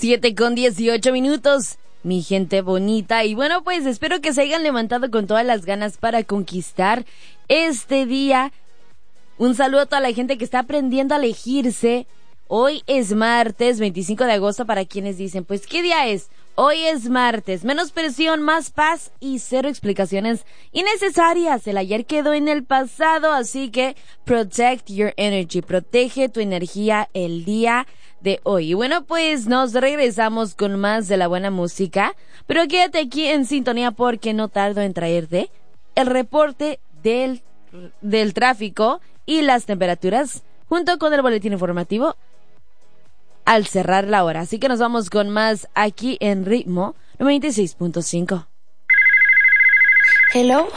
7:18, mi gente bonita. Y bueno, pues espero que se hayan levantado con todas las ganas para conquistar este día. Un saludo a toda la gente que está aprendiendo a elegirse. Hoy es martes 25 de agosto para quienes dicen, pues, ¿qué día es? Hoy es martes, menos presión, más paz y cero explicaciones innecesarias. El ayer quedó en el pasado, así que protect your energy, protege tu energía el día de hoy. Y bueno, pues nos regresamos con más de la buena música, pero quédate aquí en sintonía porque no tardo en traerte el reporte del tráfico y las temperaturas junto con el boletín informativo al cerrar la hora. Así que nos vamos con más aquí en Ritmo 96.5. Hello.